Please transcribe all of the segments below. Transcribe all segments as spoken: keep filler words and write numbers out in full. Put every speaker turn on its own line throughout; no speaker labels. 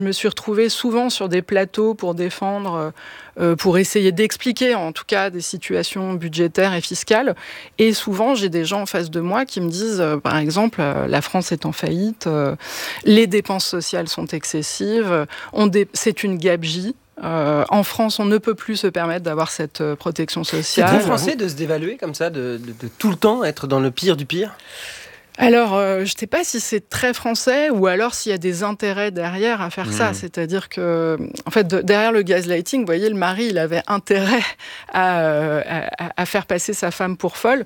Je me suis retrouvée souvent sur des plateaux pour défendre, euh, pour essayer d'expliquer en tout cas des situations budgétaires et fiscales. Et souvent, j'ai des gens en face de moi qui me disent, euh, par exemple, euh, la France est en faillite, euh, les dépenses sociales sont excessives, on dé- c'est une gabegie. Euh, en France, on ne peut plus se permettre d'avoir cette euh, protection sociale.
C'est très français de se dévaluer comme ça, de, de, de tout le temps être dans le pire du pire ?
Alors, euh, je ne sais pas si c'est très français ou alors s'il y a des intérêts derrière à faire mmh. ça. C'est-à-dire que, en fait, de, derrière le gaslighting, vous voyez, le mari, il avait intérêt à, euh, à, à faire passer sa femme pour folle.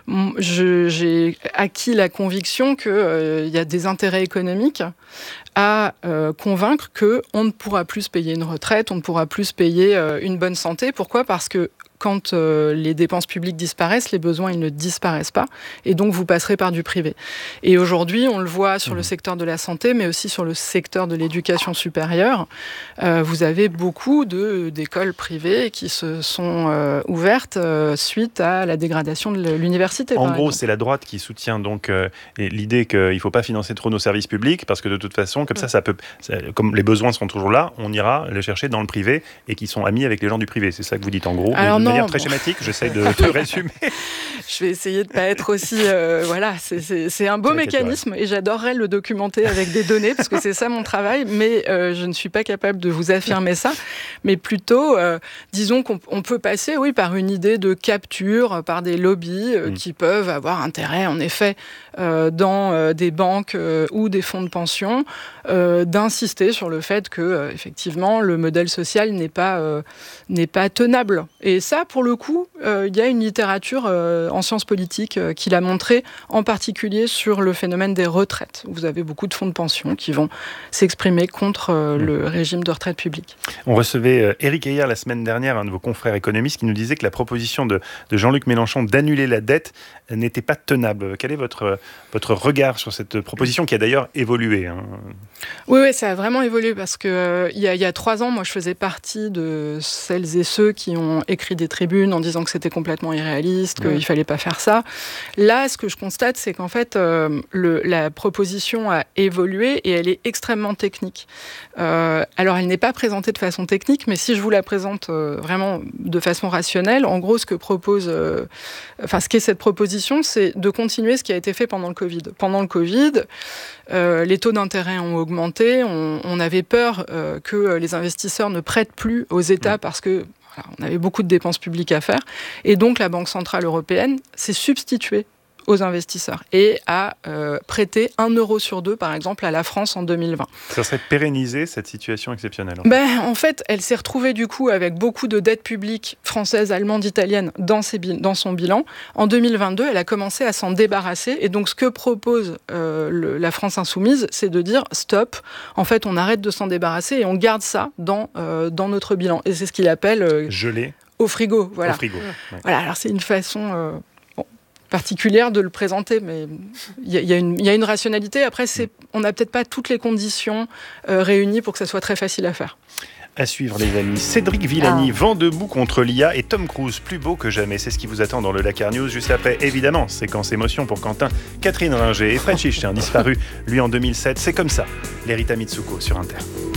Je, j'ai acquis la conviction qu'il euh, y a des intérêts économiques à euh, convaincre qu'on ne pourra plus se payer une retraite, on ne pourra plus se payer euh, une bonne santé. Pourquoi ? Parce que quand euh, les dépenses publiques disparaissent, les besoins, ils ne disparaissent pas. Et donc, vous passerez par du privé. Et aujourd'hui, on le voit sur mmh. le secteur de la santé, mais aussi sur le secteur de l'éducation supérieure. Euh, vous avez beaucoup de, d'écoles privées qui se sont euh, ouvertes euh, suite à la dégradation de l'université.
En gros, exemple. C'est la droite qui soutient donc euh, l'idée qu'il ne faut pas financer trop nos services publics, parce que de toute façon, comme ouais. ça, ça peut, ça, comme les besoins sont toujours là, on ira les chercher dans le privé et qui sont amis avec les gens du privé. C'est ça que vous dites en gros.
Alors,
de
non,
manière très bon. schématique, j'essaie de, de résumer.
Je vais essayer de ne pas être aussi... Euh, voilà, c'est, c'est, c'est un beau c'est mécanisme et j'adorerais le documenter avec des données parce que c'est ça mon travail, mais euh, je ne suis pas capable de vous affirmer ça. Mais plutôt, euh, disons qu'on on peut passer oui, par une idée de capture, par des lobbies euh, mmh. qui peuvent avoir intérêt, en effet, euh, dans euh, des banques euh, ou des fonds de pension, euh, d'insister sur le fait que, euh, effectivement, le modèle social n'est pas, euh, n'est pas tenable. Et ça, pour le coup, il euh, y a une littérature euh, en sciences politiques euh, qui l'a montré, en particulier sur le phénomène des retraites. Vous avez beaucoup de fonds de pension qui vont s'exprimer contre euh, mmh. le régime de retraite publique.
On recevait euh, Éric Heyer la semaine dernière, un de vos confrères économistes, qui nous disait que la proposition de, de Jean-Luc Mélenchon d'annuler la dette n'était pas tenable. Quel est votre, votre regard sur cette proposition qui a d'ailleurs évolué hein ?
Oui, oui, ça a vraiment évolué parce qu'il euh, y, a, y a trois ans, moi, je faisais partie de celles et ceux qui ont écrit des tribunes en disant que c'était complètement irréaliste, qu'il ne mmh. fallait pas faire ça. Là, ce que je constate, c'est qu'en fait, euh, le, la proposition a évolué et elle est extrêmement technique. Euh, alors, elle n'est pas présentée de façon technique, mais si je vous la présente euh, vraiment de façon rationnelle, en gros, ce que propose, euh, enfin, ce qu'est cette proposition, c'est de continuer ce qui a été fait pendant le Covid. Pendant le Covid, euh, les taux d'intérêt ont augmenté, on, on avait peur euh, que les investisseurs ne prêtent plus aux États mmh. parce que voilà, on avait beaucoup de dépenses publiques à faire. Et donc, la Banque centrale européenne s'est substituée aux investisseurs et a euh, prêté un euro sur deux, par exemple, à la France en deux mille vingt.
Ça serait pérenniser cette situation exceptionnelle en fait.
Ben, en fait, elle s'est retrouvée du coup avec beaucoup de dettes publiques françaises, allemandes, italiennes dans, ses, dans son bilan. En deux mille vingt-deux, elle a commencé à s'en débarrasser. Et donc, ce que propose euh, le, la France insoumise, c'est de dire stop. En fait, on arrête de s'en débarrasser et on garde ça dans, euh, dans notre bilan. Et c'est ce qu'il appelle euh,
gelé
au frigo. Voilà.
Au frigo. Ouais.
Voilà. Alors, c'est une façon. Euh, particulière de le présenter, mais il y, y, y a une rationalité. Après, c'est, on n'a peut-être pas toutes les conditions euh, réunies pour que ça soit très facile à faire.
À suivre, les amis. Cédric Villani, ah. vent debout contre l'I A et Tom Cruise, plus beau que jamais. C'est ce qui vous attend dans le Dakar News. Juste après, évidemment, séquence émotion pour Quentin, Catherine Ringer et Fred Chichin, disparu, lui, en deux mille sept. C'est comme ça, les Rita Mitsuko sur Inter.